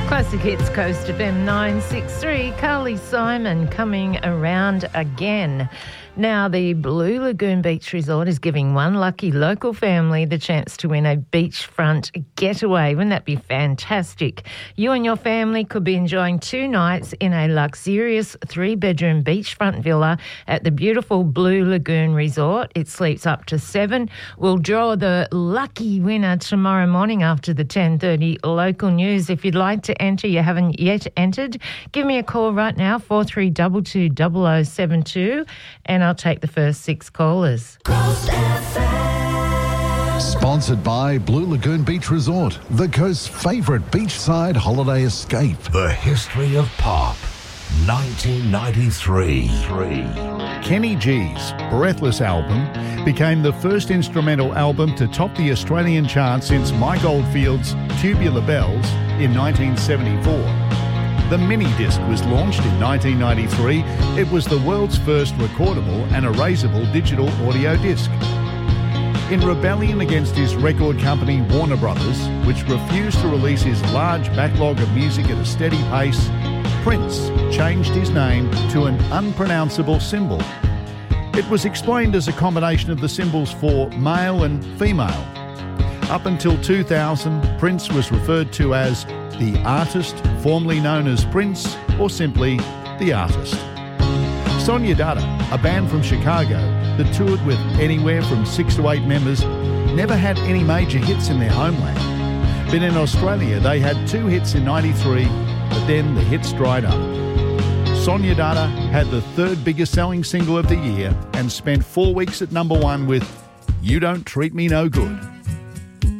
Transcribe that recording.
Classic Hits, Coast FM 963. Carly Simon coming around again. Now, the Blue Lagoon Beach Resort is giving one lucky local family the chance to win a beachfront getaway. Wouldn't that be fantastic? You and your family could be enjoying 2 nights in a luxurious 3-bedroom beachfront villa at the beautiful Blue Lagoon Resort. It sleeps up to 7. We'll draw the lucky winner tomorrow morning after the 10:30 local news. If you'd like to enter, you haven't yet entered, give me a call right now, 4322 0072, and I'll take the first 6 callers. Sponsored by Blue Lagoon Beach Resort, the coast's favourite beachside holiday escape. The history of pop, 1993. Kenny G's Breathless album became the first instrumental album to top the Australian chart since Mike Oldfield's Tubular Bells in 1974. The mini-disc was launched in 1993. It was the world's first recordable and erasable digital audio disc. In rebellion against his record company Warner Brothers, which refused to release his large backlog of music at a steady pace, Prince changed his name to an unpronounceable symbol. It was explained as a combination of the symbols for male and female. Up until 2000, Prince was referred to as the artist, formerly known as Prince, or simply the artist. Sonia Dada, a band from Chicago that toured with anywhere from 6 to 8 members, never had any major hits in their homeland. But in Australia, they had 2 hits in 93, but then the hits dried up. Sonia Dada had the 3rd biggest selling single of the year and spent 4 weeks at number 1 with You Don't Treat Me No Good.